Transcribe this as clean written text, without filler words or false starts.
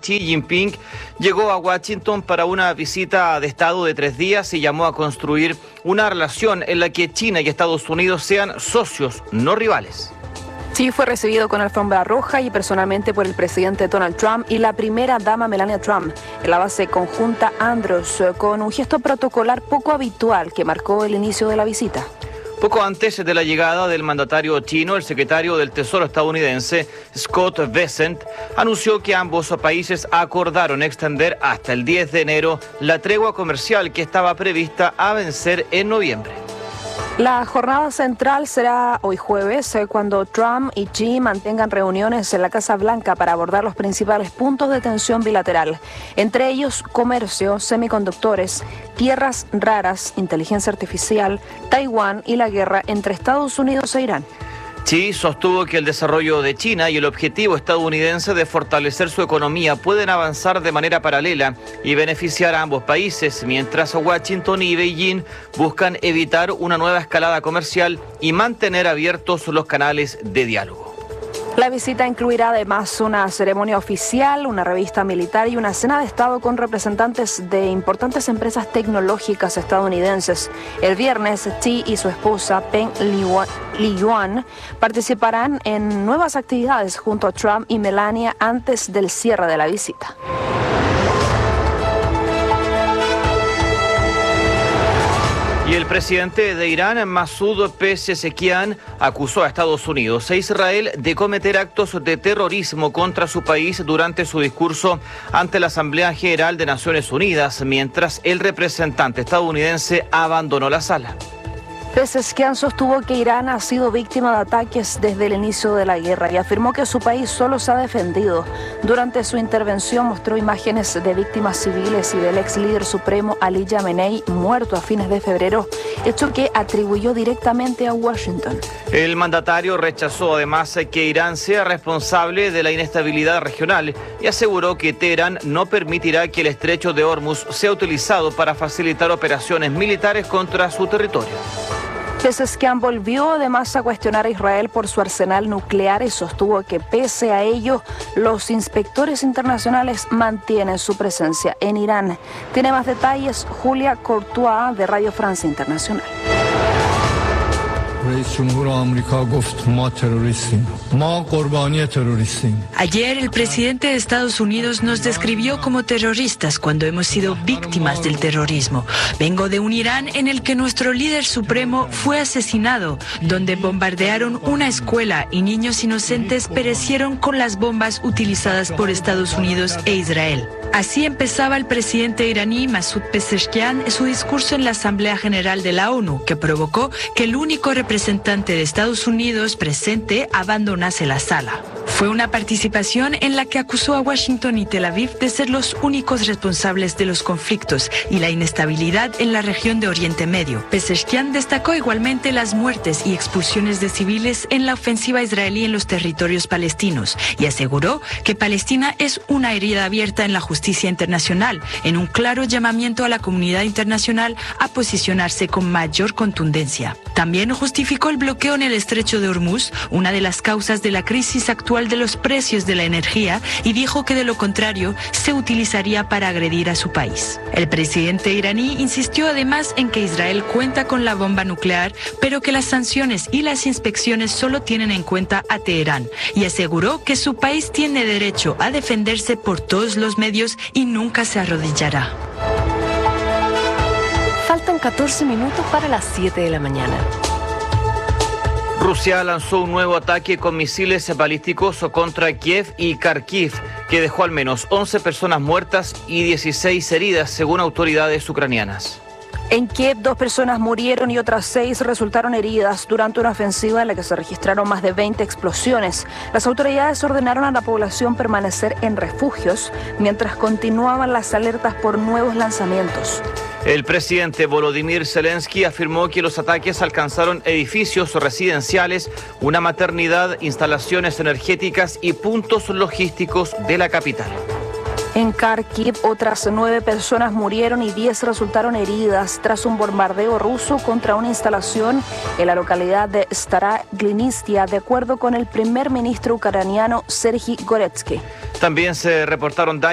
Xi Jinping llegó a Washington para una visita de Estado de 3 días y llamó a construir una relación en la que China y Estados Unidos sean socios, no rivales. Xi fue recibido con alfombra roja y personalmente por el presidente Donald Trump y la primera dama Melania Trump en la base conjunta Andrews, con un gesto protocolar poco habitual que marcó el inicio de la visita. Poco antes de la llegada del mandatario chino, el secretario del Tesoro estadounidense, Scott Bessent, anunció que ambos países acordaron extender hasta el 10 de enero la tregua comercial que estaba prevista a vencer en noviembre. La jornada central será hoy jueves, cuando Trump y Xi mantengan reuniones en la Casa Blanca para abordar los principales puntos de tensión bilateral, entre ellos comercio, semiconductores, tierras raras, inteligencia artificial, Taiwán y la guerra entre Estados Unidos e Irán. Xi sostuvo que el desarrollo de China y el objetivo estadounidense de fortalecer su economía pueden avanzar de manera paralela y beneficiar a ambos países, mientras Washington y Beijing buscan evitar una nueva escalada comercial y mantener abiertos los canales de diálogo. La visita incluirá además una ceremonia oficial, una revista militar y una cena de Estado con representantes de importantes empresas tecnológicas estadounidenses. El viernes, Xi y su esposa Peng Liyuan participarán en nuevas actividades junto a Trump y Melania antes del cierre de la visita. Y el presidente de Irán, Masoud Pezeshkian, acusó a Estados Unidos e Israel de cometer actos de terrorismo contra su país durante su discurso ante la Asamblea General de Naciones Unidas, mientras el representante estadounidense abandonó la sala. Pezeshkian sostuvo que Irán ha sido víctima de ataques desde el inicio de la guerra y afirmó que su país solo se ha defendido. Durante su intervención mostró imágenes de víctimas civiles y del ex líder supremo Ali Khamenei, muerto a fines de febrero, hecho que atribuyó directamente a Washington. El mandatario rechazó además que Irán sea responsable de la inestabilidad regional y aseguró que Teherán no permitirá que el estrecho de Hormuz sea utilizado para facilitar operaciones militares contra su territorio. Pezeshkian volvió además a cuestionar a Israel por su arsenal nuclear y sostuvo que pese a ello, los inspectores internacionales mantienen su presencia en Irán. Tiene más detalles Julia Courtois de Radio Francia Internacional. Ayer el presidente de Estados Unidos nos describió como terroristas cuando hemos sido víctimas del terrorismo. Vengo de un Irán en el que nuestro líder supremo fue asesinado, donde bombardearon una escuela y niños inocentes perecieron con las bombas utilizadas por Estados Unidos e Israel. Así empezaba el presidente iraní Masoud Pezeshkian su discurso en la Asamblea General de la ONU, que provocó que el único representante de Estados Unidos presente abandonase la sala. Fue una participación en la que acusó a Washington y Tel Aviv de ser los únicos responsables de los conflictos y la inestabilidad en la región de Oriente Medio. Pezeshkian destacó igualmente las muertes y expulsiones de civiles en la ofensiva israelí en los territorios palestinos y aseguró que Palestina es una herida abierta en la justicia internacional, en un claro llamamiento a la comunidad internacional a posicionarse con mayor contundencia. También justificó el bloqueo en el estrecho de Hormuz, una de las causas de la crisis actual de los precios de la energía, y dijo que de lo contrario se utilizaría para agredir a su país. El presidente iraní insistió además en que Israel cuenta con la bomba nuclear, pero que las sanciones y las inspecciones solo tienen en cuenta a Teherán, y aseguró que su país tiene derecho a defenderse por todos los medios y nunca se arrodillará. Faltan 14 minutos para las 7 de la mañana. Rusia lanzó un nuevo ataque con misiles balísticos contra Kiev y Kharkiv, que dejó al menos 11 personas muertas y 16 heridas, según autoridades ucranianas. En Kiev, 2 personas murieron y otras 6 resultaron heridas durante una ofensiva en la que se registraron más de 20 explosiones. Las autoridades ordenaron a la población permanecer en refugios mientras continuaban las alertas por nuevos lanzamientos. El presidente Volodymyr Zelensky afirmó que los ataques alcanzaron edificios residenciales, una maternidad, instalaciones energéticas y puntos logísticos de la capital. En Kharkiv, otras 9 personas murieron y 10 resultaron heridas tras un bombardeo ruso contra una instalación en la localidad de Stara Glinitsia, de acuerdo con el primer ministro ucraniano Serhiy Goretsky. También se reportaron daños